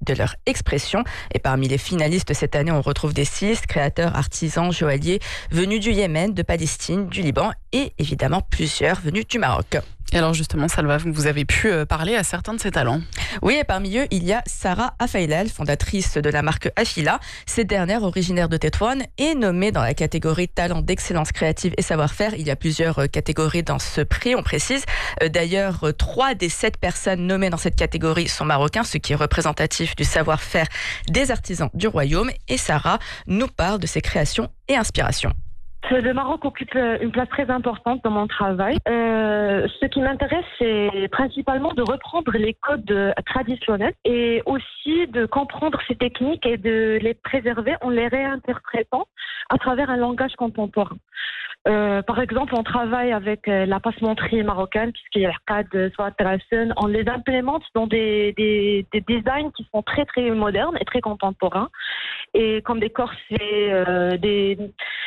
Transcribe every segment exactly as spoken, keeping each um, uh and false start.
de leur expression. Et parmi les finalistes cette année, on retrouve des stylistes, créateurs, artisans, joailliers venus du Yémen, de Palestine, du Liban et évidemment plusieurs venus du Maroc. Et alors justement, Salva, vous avez pu parler à certains de ces talents. Oui, et parmi eux, il y a Sarah Afailal, fondatrice de la marque Afila. Cette dernière, originaire de Tétouan, est nommée dans la catégorie talent d'excellence créative et savoir-faire. Il y a plusieurs catégories dans ce prix, on précise. D'ailleurs, trois des sept personnes nommées dans cette catégorie sont marocains, ce qui est représentatif du savoir-faire des artisans du royaume. Et Sarah nous parle de ses créations et inspirations. Le Maroc occupe une place très importante dans mon travail. Euh, ce qui m'intéresse, c'est principalement de reprendre les codes traditionnels et aussi de comprendre ces techniques et de les préserver en les réinterprétant à travers un langage contemporain. Euh, par exemple, on travaille avec la passementerie marocaine, puisqu'il y a l'Arcade, soit Terrassen, on les implémente dans des, des, des designs qui sont très très modernes et très contemporains, et comme des corsets, euh, des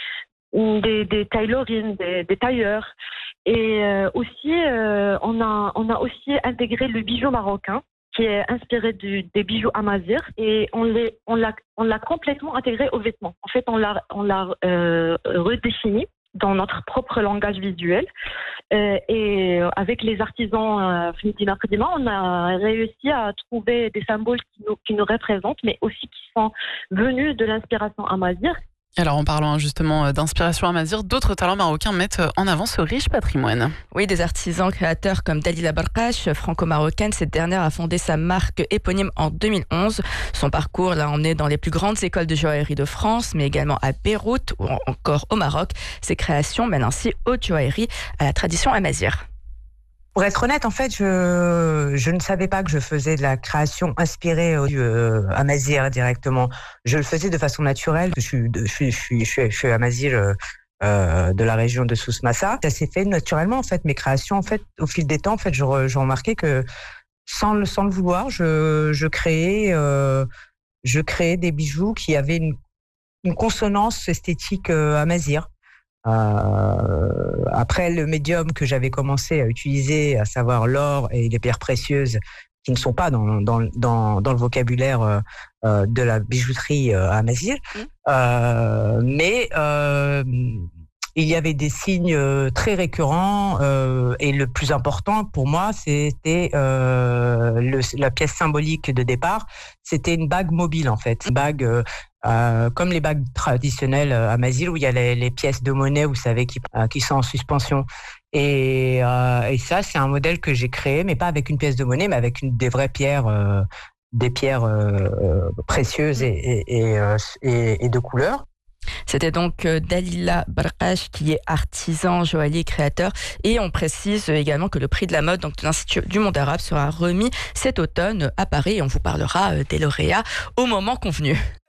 Des, des tailorines, des, des tailleurs. Et euh, aussi, euh, on, a, on a aussi intégré le bijou marocain qui est inspiré du, des bijoux amazigh et on, les, on, l'a, on l'a complètement intégré aux vêtements. En fait, on l'a, on l'a euh, redéfini dans notre propre langage visuel. Euh, et avec les artisans euh, Fnidina Fadima, on a réussi à trouver des symboles qui nous, qui nous représentent, mais aussi qui sont venus de l'inspiration amazigh. Alors en parlant justement d'inspiration amazigh, d'autres talents marocains mettent en avant ce riche patrimoine. Oui, des artisans créateurs comme Dalila Barkash, franco-marocaine. Cette dernière a fondé sa marque éponyme en deux mille onze. Son parcours l'a emmenée dans les plus grandes écoles de joaillerie de France, mais également à Beyrouth ou encore au Maroc. Ses créations mènent ainsi haute joaillerie à la tradition amazigh. Pour être honnête, en fait, je, je ne savais pas que je faisais de la création inspirée du euh, amazigh directement. Je le faisais de façon naturelle. Je suis, je suis, je suis, je suis, je suis amazigh euh, de la région de Souss-Massa. Ça s'est fait naturellement, en fait. Mes créations, en fait, au fil des temps, en fait, je, je remarquais que sans le, sans le vouloir, je, je créais, euh, je créais des bijoux qui avaient une, une consonance esthétique euh, amazigh. Euh, après, le médium que j'avais commencé à utiliser, à savoir l'or et les pierres précieuses, qui ne sont pas dans, dans, dans, dans le vocabulaire euh, de la bijouterie euh, amazigh, mmh. euh, mais euh, il y avait des signes très récurrents euh, et le plus important pour moi, c'était euh, le, la pièce symbolique de départ. C'était une bague mobile en fait, une bague euh, euh, comme les bagues traditionnelles euh, amazigh où il y a les, les pièces de monnaie, vous savez, qui, euh, qui sont en suspension. Et, euh, et ça, c'est un modèle que j'ai créé, mais pas avec une pièce de monnaie, mais avec une, des vraies pierres, euh, des pierres euh, précieuses et, et, et, euh, et, et de couleur. C'était donc Dalila Barkash qui est artisan, joaillier, créateur. Et on précise également que le prix de la mode donc de l'Institut du monde arabe sera remis cet automne à Paris. Et on vous parlera des lauréats au moment convenu.